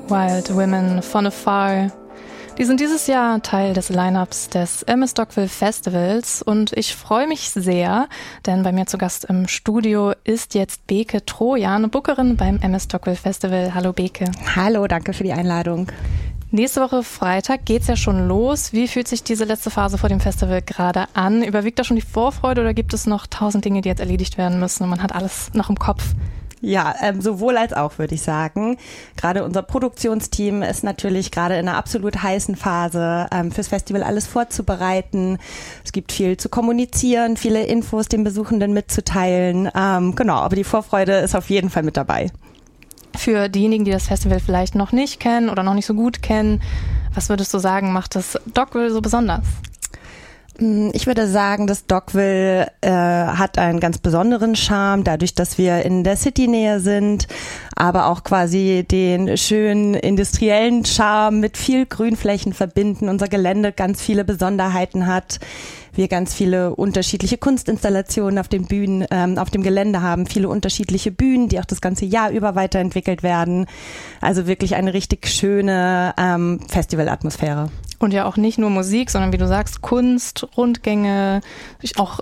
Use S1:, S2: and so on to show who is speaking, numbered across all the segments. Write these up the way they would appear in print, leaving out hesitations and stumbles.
S1: Wild Women von Afar. Die sind dieses Jahr Teil des Line-Ups des MS Dockville Festivals und ich freue mich sehr, denn bei mir zu Gast im Studio ist jetzt Beke Trojan, Bookerin beim MS Dockville Festival. Hallo Beke.
S2: Hallo, danke für die Einladung.
S1: Nächste Woche Freitag geht's ja schon los. Wie fühlt sich diese letzte Phase vor dem Festival gerade an? Überwiegt da schon die Vorfreude oder gibt es noch 1000 Dinge, die jetzt erledigt werden müssen und man hat alles noch im Kopf?
S2: Ja, sowohl als auch, würde ich sagen. Gerade unser Produktionsteam ist natürlich gerade in einer absolut heißen Phase, fürs Festival alles vorzubereiten. Es gibt viel zu kommunizieren, viele Infos den Besuchenden mitzuteilen. Genau, aber die Vorfreude ist auf jeden Fall mit dabei.
S1: Für diejenigen, die das Festival vielleicht noch nicht kennen oder noch nicht so gut kennen, was würdest du sagen, macht das Dockville so besonders?
S2: Ich würde sagen, das Dockville hat einen ganz besonderen Charme, dadurch, dass wir in der Citynähe sind, aber auch quasi den schönen industriellen Charme mit viel Grünflächen verbinden. Unser Gelände ganz viele Besonderheiten hat. Wir ganz viele unterschiedliche Kunstinstallationen auf den Bühnen, auf dem Gelände haben, viele unterschiedliche Bühnen, die auch das ganze Jahr über weiterentwickelt werden. Also wirklich eine richtig schöne Festivalatmosphäre.
S1: Und ja auch nicht nur Musik, sondern wie du sagst, Kunst, Rundgänge, auch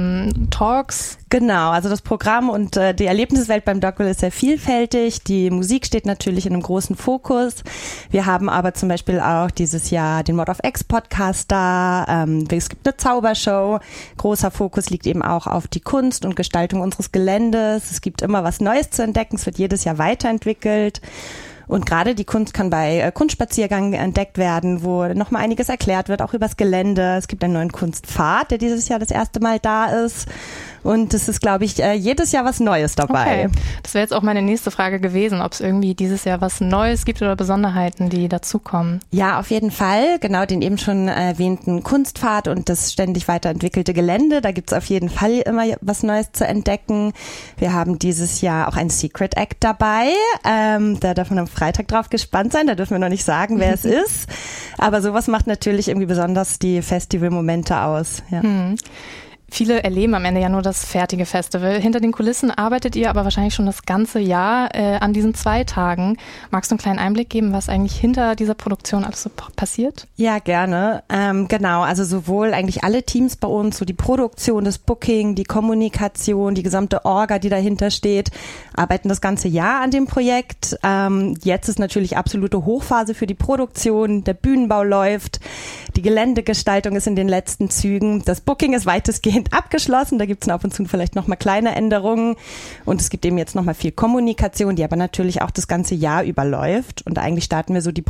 S1: Talks.
S2: Genau, also das Programm und die Erlebniswelt beim Dockville ist sehr vielfältig. Die Musik steht natürlich in einem großen Fokus. Wir haben aber zum Beispiel auch dieses Jahr den Mod of X Podcast da. Es gibt eine Zaubershow. Großer Fokus liegt eben auch auf die Kunst und Gestaltung unseres Geländes. Es gibt immer was Neues zu entdecken. Es wird jedes Jahr weiterentwickelt. Und gerade die Kunst kann bei Kunstspaziergängen entdeckt werden, wo nochmal einiges erklärt wird, auch übers Gelände. Es gibt einen neuen Kunstpfad, der dieses Jahr das erste Mal da ist. Und es ist, glaube ich, jedes Jahr was Neues dabei.
S1: Okay. Das wäre jetzt auch meine nächste Frage gewesen, ob es irgendwie dieses Jahr was Neues gibt oder Besonderheiten, die dazukommen.
S2: Ja, auf jeden Fall. Genau, den eben schon erwähnten Kunstpfad und das ständig weiterentwickelte Gelände. Da gibt es auf jeden Fall immer was Neues zu entdecken. Wir haben dieses Jahr auch einen Secret Act dabei. Da darf man am Freitag drauf gespannt sein. Da dürfen wir noch nicht sagen, wer es ist. Aber sowas macht natürlich irgendwie besonders die Festivalmomente aus. Ja.
S1: Viele erleben am Ende ja nur das fertige Festival. Hinter den Kulissen arbeitet ihr aber wahrscheinlich schon das ganze Jahr an diesen 2 Tagen. Magst du einen kleinen Einblick geben, was eigentlich hinter dieser Produktion alles so passiert?
S2: Ja, gerne. Genau, also sowohl eigentlich alle Teams bei uns, so die Produktion, das Booking, die Kommunikation, die gesamte Orga, die dahinter steht, arbeiten das ganze Jahr an dem Projekt. Jetzt ist natürlich absolute Hochphase für die Produktion. Der Bühnenbau läuft, die Geländegestaltung ist in den letzten Zügen. Das Booking ist weitestgehend abgeschlossen. Da gibt es ab und zu vielleicht nochmal kleine Änderungen. Und es gibt eben jetzt nochmal viel Kommunikation, die aber natürlich auch das ganze Jahr überläuft. Und eigentlich starten wir so die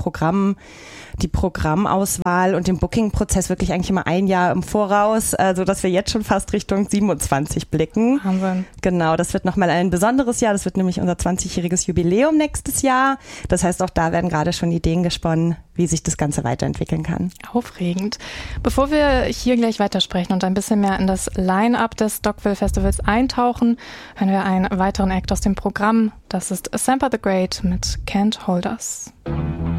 S2: Programmauswahl und den Booking-Prozess wirklich eigentlich immer ein Jahr im Voraus, sodass wir jetzt schon fast Richtung 27 blicken.
S1: Wahnsinn.
S2: Genau, das wird nochmal ein besonderes Jahr. Das wird nämlich unser 20-jähriges Jubiläum nächstes Jahr. Das heißt, auch da werden gerade schon Ideen gesponnen, wie sich das Ganze weiterentwickeln kann.
S1: Aufregend. Bevor wir hier gleich weitersprechen und ein bisschen mehr in das Line-Up des Dockville Festivals eintauchen, hören wir einen weiteren Act aus dem Programm. Das ist Sampa the Great mit Can't Hold Us.